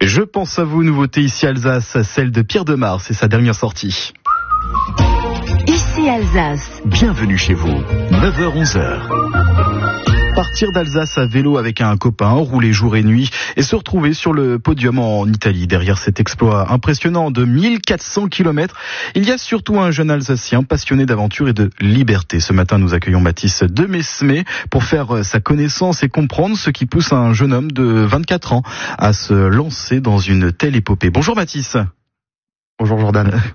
Je pense à vous, nouveauté ici Alsace, celle de Pierre Demar, c'est sa dernière sortie. Ici Alsace. Bienvenue chez vous, 9h-11h. Partir d'Alsace à vélo avec un copain, rouler jour et nuit et se retrouver sur le podium en Italie. Derrière cet exploit impressionnant de 1400 km, il y a surtout un jeune Alsacien passionné d'aventure et de liberté. Ce matin, nous accueillons Mathis de Mesmé pour faire sa connaissance et comprendre ce qui pousse un jeune homme de 24 ans à se lancer dans une telle épopée. Bonjour Mathis. Bonjour Jordan.